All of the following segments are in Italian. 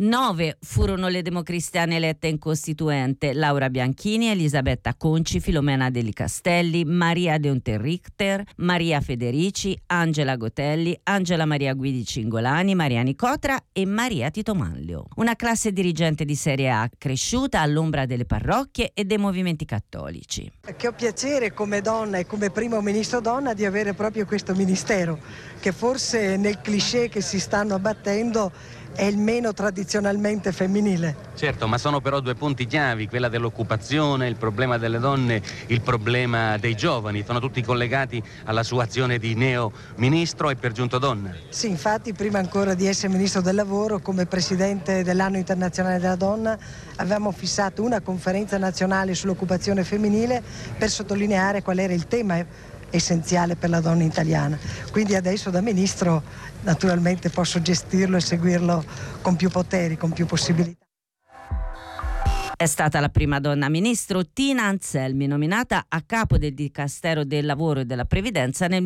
9 furono le democristiane elette in Costituente: Laura Bianchini, Elisabetta Conci, Filomena Deli Castelli, Maria De Unterrichter, Maria Federici, Angela Gotelli, Angela Maria Guidi Cingolani, Maria Nicotra e Maria Tito Manlio. Una classe dirigente di serie A cresciuta all'ombra delle parrocchie e dei movimenti cattolici. Che ho piacere come donna e come primo ministro donna di avere proprio questo ministero, che forse nel cliché che si stanno abbattendo è il meno tradizionalmente femminile. Certo, ma sono però due punti chiavi, quella dell'occupazione, il problema delle donne, il problema dei giovani, sono tutti collegati alla sua azione di neo ministro e per giunto donna. Sì, infatti prima ancora di essere ministro del lavoro, come presidente dell'anno internazionale della donna, avevamo fissato una conferenza nazionale sull'occupazione femminile per sottolineare qual era il tema essenziale per la donna italiana. Quindi adesso da ministro naturalmente posso gestirlo e seguirlo con più poteri, con più possibilità. È stata la prima donna ministro Tina Anselmi, nominata a capo del Dicastero del Lavoro e della Previdenza nel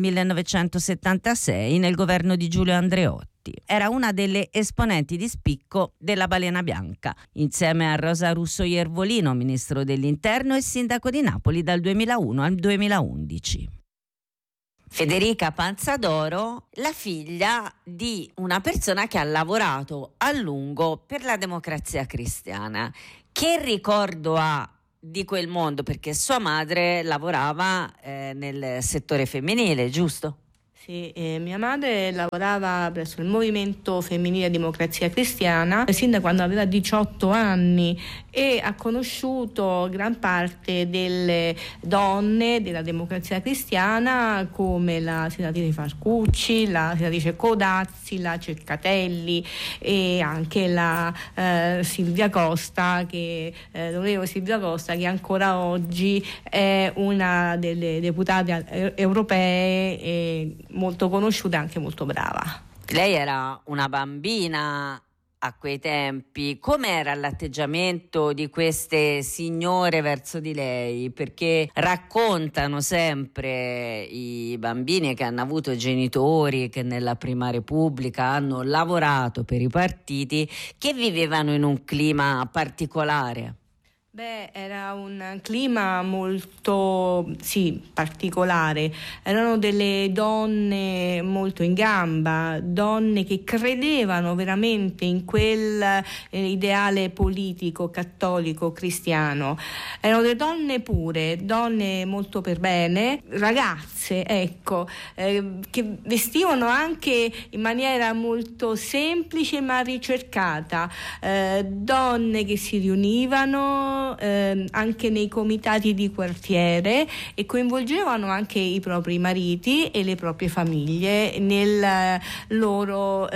1976 nel governo di Giulio Andreotti. Era una delle esponenti di spicco della Balena Bianca, insieme a Rosa Russo Iervolino, ministro dell'Interno e sindaco di Napoli dal 2001 al 2011. Federica Panzadoro, la figlia di una persona che ha lavorato a lungo per la Democrazia Cristiana. Che ricordo ha di quel mondo? Perché sua madre lavorava nel settore femminile, giusto? Sì, mia madre lavorava presso il Movimento Femminile Democrazia Cristiana sin da quando aveva 18 anni e ha conosciuto gran parte delle donne della Democrazia Cristiana, come la senatrice Farcucci, la senatrice Codazzi, la Cercatelli e anche la Silvia Costa, l'onorevole Silvia Costa, che ancora oggi è una delle deputate europee molto conosciuta e anche molto brava. Lei era una bambina a quei tempi. Com'era l'atteggiamento di queste signore verso di lei? Perché raccontano sempre i bambini che hanno avuto genitori che nella Prima Repubblica hanno lavorato per i partiti, che vivevano in un clima particolare. Beh, era un clima molto, particolare. Erano delle donne molto in gamba, donne che credevano veramente in quel ideale politico, cattolico, cristiano. Erano delle donne pure, donne molto per bene, ragazze, che vestivano anche in maniera molto semplice ma ricercata, donne che si riunivano anche nei comitati di quartiere e coinvolgevano anche i propri mariti e le proprie famiglie nel loro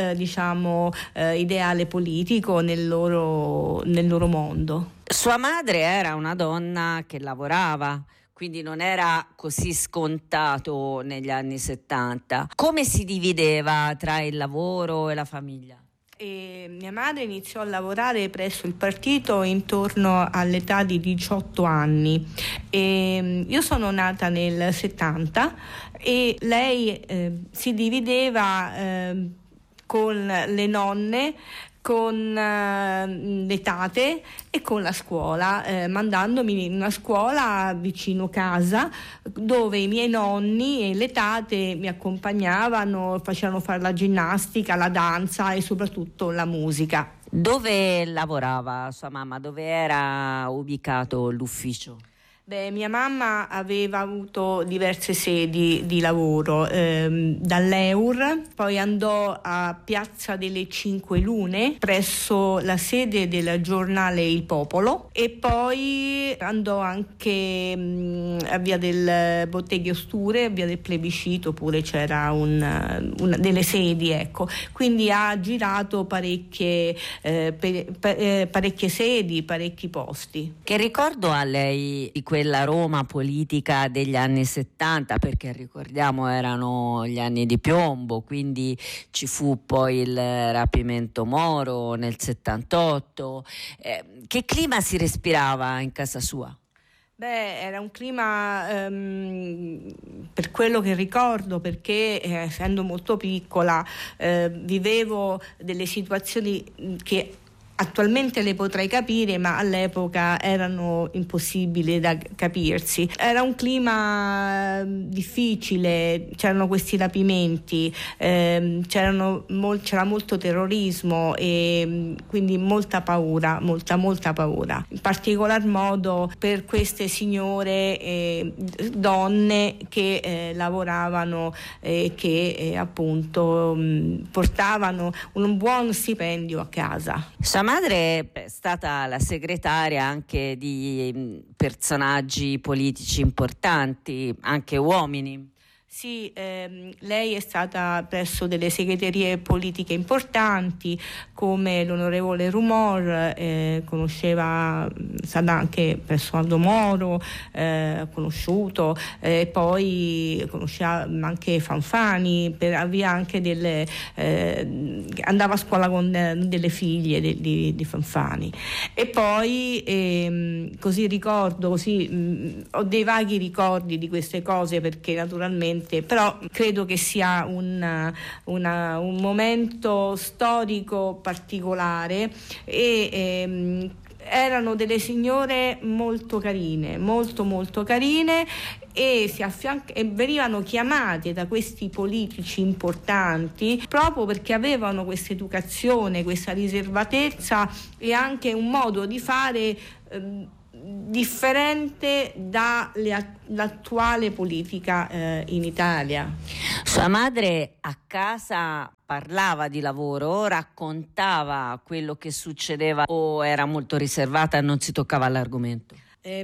ideale politico, nel loro mondo. Sua madre era una donna che lavorava, quindi non era così scontato negli anni 70. Come si divideva tra il lavoro e la famiglia? Mia madre iniziò a lavorare presso il partito intorno all'età di 18 anni. Io sono nata nel 70 e lei si divideva con le nonne, con le tate e con la scuola, mandandomi in una scuola vicino casa dove i miei nonni e le tate mi accompagnavano, facevano fare la ginnastica, la danza e soprattutto la musica. Dove lavorava sua mamma? Dove era ubicato l'ufficio? Beh, mia mamma aveva avuto diverse sedi di lavoro, dall'Eur, poi andò a Piazza delle Cinque Lune presso la sede del giornale Il Popolo e poi andò anche a Via del Botteghe Osture, a Via del Plebiscito pure c'era delle sedi, ecco. Quindi ha girato parecchie sedi, parecchi posti. Che ricordo ha lei di quella Roma politica degli anni 70, perché ricordiamo erano gli anni di piombo, quindi ci fu poi il rapimento Moro nel 78. Che clima si respirava in casa sua? Beh, era un clima, per quello che ricordo, perché essendo molto piccola vivevo delle situazioni che attualmente le potrei capire, ma all'epoca erano impossibili da capirsi. Era un clima difficile, c'erano questi rapimenti, c'era molto terrorismo e quindi molta paura, molta paura. In particolar modo per queste signore donne che lavoravano e che appunto portavano un buon stipendio a casa. Sua madre è stata la segretaria anche di personaggi politici importanti, anche uomini. Sì, lei è stata presso delle segreterie politiche importanti come l'onorevole Rumor, conosceva, stata anche presso Aldo Moro, conosciuto, poi conosceva anche Fanfani, per via anche andava a scuola con delle figlie di Fanfani. E poi così ricordo, ho dei vaghi ricordi di queste cose perché naturalmente, però credo che sia un momento storico particolare e erano delle signore molto carine, molto carine e venivano chiamate da questi politici importanti proprio perché avevano questa educazione, questa riservatezza e anche un modo di fare differente dall'attuale politica in Italia. Sua madre a casa parlava di lavoro, raccontava quello che succedeva o era molto riservata e non si toccava l'argomento?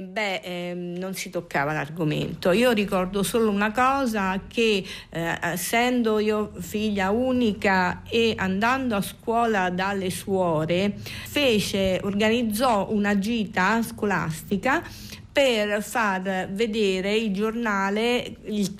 Non si toccava l'argomento. Io ricordo solo una cosa, che essendo io figlia unica e andando a scuola dalle suore, organizzò una gita scolastica per far vedere il giornale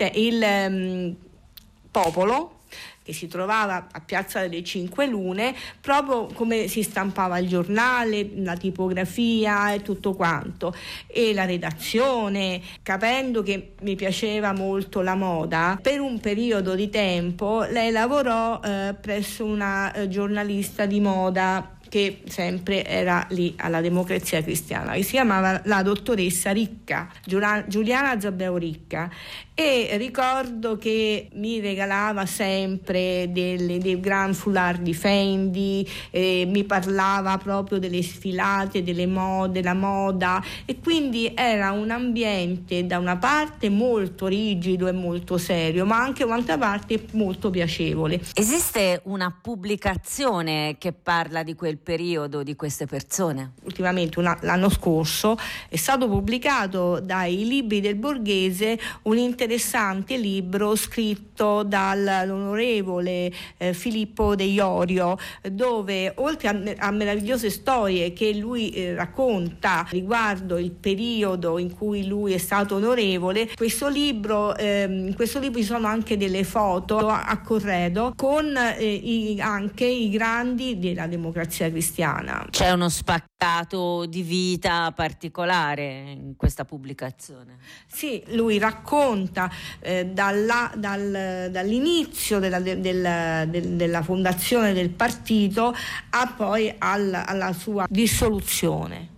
il Popolo, che si trovava a Piazza delle Cinque Lune, proprio come si stampava il giornale, la tipografia e tutto quanto, e la redazione. Capendo che mi piaceva molto la moda, per un periodo di tempo lei lavorò presso una giornalista di moda che sempre era lì alla Democrazia Cristiana, che si chiamava la dottoressa Ricca, Giuliana Zabbeo Ricca, e ricordo che mi regalava sempre dei gran foulard di Fendi, mi parlava proprio delle sfilate, delle mode, della moda, e quindi era un ambiente da una parte molto rigido e molto serio, ma anche un'altra parte molto piacevole. Esiste una pubblicazione che parla di quel periodo, di queste persone? Ultimamente, l'anno scorso, è stato pubblicato dai Libri del Borghese un interessante libro scritto dall'onorevole Filippo De Iorio, dove oltre a meravigliose storie che lui racconta riguardo il periodo in cui lui è stato onorevole, in questo libro ci sono anche delle foto a corredo con anche i grandi della Democrazia Cristiana. C'è uno spaccato di vita particolare in questa pubblicazione? Sì, lui racconta dall'inizio della fondazione del partito a poi alla sua dissoluzione.